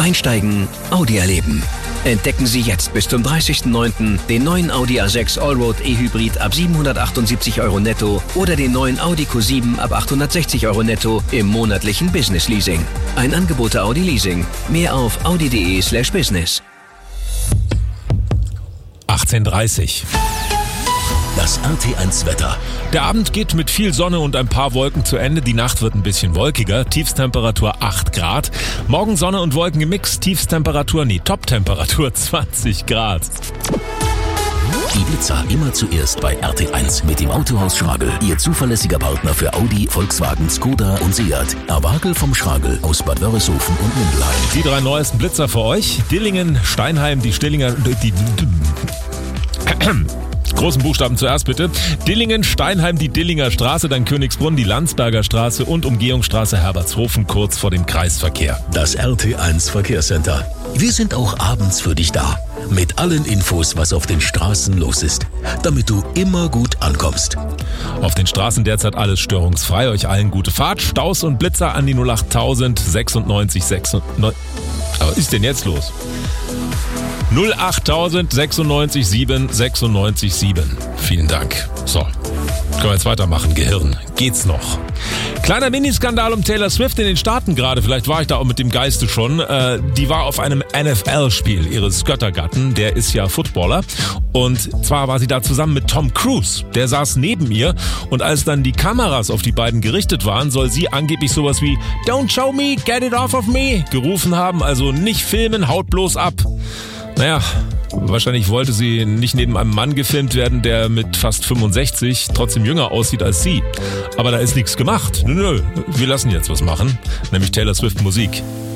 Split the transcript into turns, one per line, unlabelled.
Einsteigen, Audi erleben. Entdecken Sie jetzt bis zum 30.09. den neuen Audi A6 Allroad E-Hybrid ab 778 € netto oder den neuen Audi Q7 ab 860 € netto im monatlichen Business Leasing. Ein Angebot der Audi Leasing. Mehr auf audi.de/business.
18:30.
Das RT1-Wetter.
Der Abend geht mit viel Sonne und ein paar Wolken zu Ende. Die Nacht wird ein bisschen wolkiger. Tiefstemperatur 8 Grad. Morgen Sonne und Wolken im Mix. Toptemperatur 20 Grad.
Die Blitzer immer zuerst bei RT1 mit dem Autohaus Schragel. Ihr zuverlässiger Partner für Audi, Volkswagen, Skoda und Seat. Erwagel vom Schragel aus Bad Wörishofen und Mindelheim.
Die 3 neuesten Blitzer für euch. Dillingen, Steinheim, die Stillinger... Großen Buchstaben zuerst bitte. Dillingen, Steinheim, die Dillinger Straße, dann Königsbrunn, die Landsberger Straße und Umgehungsstraße Herbertshofen kurz vor dem Kreisverkehr.
Das RT1 Verkehrscenter. Wir sind auch abends für dich da. Mit allen Infos, was auf den Straßen los ist. Damit du immer gut ankommst.
Auf den Straßen derzeit alles störungsfrei. Euch allen gute Fahrt. Staus und Blitzer an die 08000 96 96. Aber was ist denn jetzt los? 08000 96 7 96 7. Vielen Dank. So, können wir jetzt weitermachen. Gehirn, geht's noch? Kleiner Miniskandal um Taylor Swift in den Staaten gerade. Vielleicht war ich da auch mit dem Geiste schon. Die war auf einem NFL-Spiel ihres Göttergatten. Der ist ja Footballer. Und zwar war sie da zusammen mit Tom Cruise. Der saß neben ihr. Und als dann die Kameras auf die beiden gerichtet waren, soll sie angeblich sowas wie "Don't show me, get it off of me" gerufen haben. Also nicht filmen, haut bloß ab. Naja, wahrscheinlich wollte sie nicht neben einem Mann gefilmt werden, der mit fast 65 trotzdem jünger aussieht als sie. Aber da ist nichts gemacht. Nö, wir lassen jetzt was machen, nämlich Taylor Swift Musik.